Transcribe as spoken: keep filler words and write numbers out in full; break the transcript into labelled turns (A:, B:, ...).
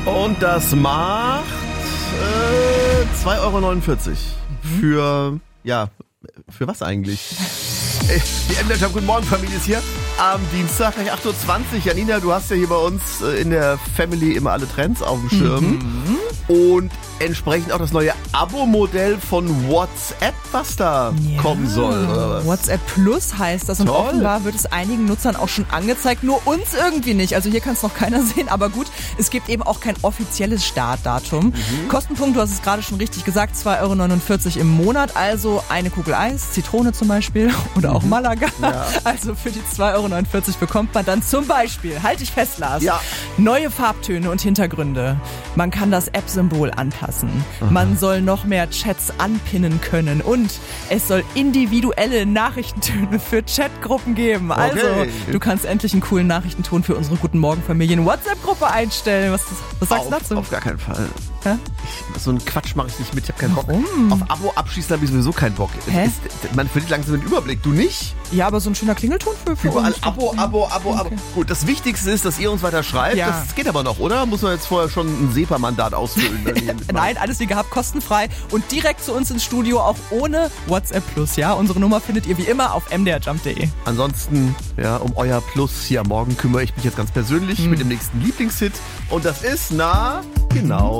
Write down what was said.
A: Und das macht äh, zwei Euro neunundvierzig. Für, ja, für was eigentlich? Die M D R Guten Morgen Familie ist hier am Dienstag, gleich acht Uhr zwanzig. Janina, du hast ja hier bei uns in der Family immer alle Trends auf dem Schirm. Mhm. Und entsprechend auch das neue Abo-Modell von WhatsApp, was da ja. kommen soll, oder was?
B: WhatsApp Plus heißt das und Toll. offenbar wird es einigen Nutzern auch schon angezeigt, nur uns irgendwie nicht. Also hier kann es noch keiner sehen, aber gut, es gibt eben auch kein offizielles Startdatum. Mhm. Kostenpunkt, du hast es gerade schon richtig gesagt, zwei Euro neunundvierzig im Monat, also eine Kugel Eis, Zitrone zum Beispiel oder auch Malaga. Ja. Also für die zwei Euro neunundvierzig bekommt man dann zum Beispiel, halt dich fest, Lars, ja. neue Farbtöne und Hintergründe. Man kann das App-Symbol anpassen. Aha. Man soll noch mehr Chats anpinnen können und es soll individuelle Nachrichtentöne für Chatgruppen geben. Okay. Also, du kannst endlich einen coolen Nachrichtenton für unsere Guten Morgen Familien WhatsApp-Gruppe einstellen. Was, was sagst du dazu?
A: Auf gar keinen Fall. Ja? Ich, so einen Quatsch mache ich nicht mit. Ich habe keinen Warum? Bock. Auf Abo abschließen habe ich sowieso keinen Bock. Hä? Ist, man verliert langsam den Überblick. Du nicht?
B: Ja, aber so ein schöner Klingelton für, für
A: Überall
B: uns.
A: Abo, Abo, Abo, Abo. Okay. Gut, das Wichtigste ist, dass ihr uns weiter schreibt. Ja. Das geht aber noch, oder? Muss man jetzt vorher schon ein SEPA-Mandat ausfüllen?
B: Nein, alles wie gehabt, kostenfrei und direkt zu uns ins Studio, auch ohne WhatsApp Plus. Ja, unsere Nummer findet ihr wie immer auf m d r jump punkt d e.
A: Ansonsten, ja, um euer Plus hier am Morgen kümmere ich mich jetzt ganz persönlich hm. mit dem nächsten Lieblingshit. Und das ist, na, genau.